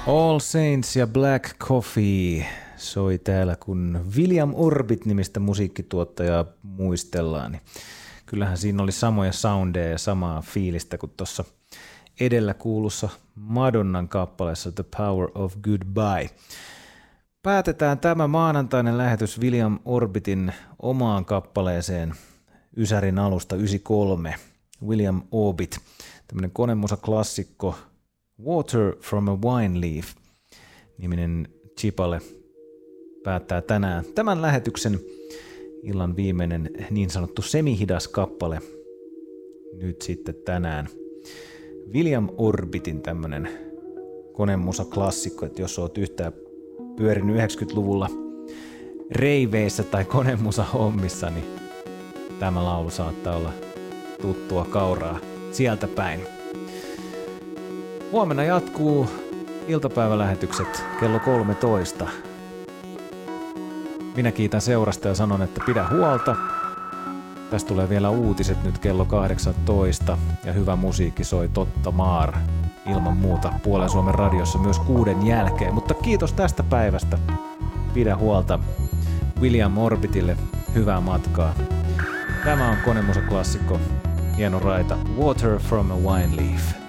All Saints ja Black Coffee soi täällä, kun William Orbit-nimistä musiikkituottajaa muistellaan. Niin kyllähän siinä oli samoja soundeja ja samaa fiilistä kuin tuossa edellä kuulussa Madonnan kappaleessa The Power of Goodbye. Päätetään tämä maanantainen lähetys William Orbitin omaan kappaleeseen Ysärin alusta 93. William Orbit, tämmöinen konemusaklassikko Water from a Wine Leaf -niminen chipale päättää tänään tämän lähetyksen. Illan viimeinen niin sanottu semihidas kappale nyt sitten tänään. William Orbitin tämmönen konemusaklassikko, että jos oot yhtään pyörinyt 90-luvulla reiveissä tai konemusahommissa, niin tämä laulu saattaa olla tuttua kauraa sieltä päin. Huomenna jatkuu iltapäivälähetykset kello 13. Minä kiitän seurasta ja sanon, että pidä huolta. Tästä tulee vielä uutiset nyt kello 18 ja hyvä musiikki soi Totta Maar ilman muuta Puolen Suomen radiossa myös 6 jälkeen. Mutta kiitos tästä päivästä. Pidä huolta. William Orbitille hyvää matkaa. Tämä on konemusaklassikko, hieno raita Water from a Wine Leaf.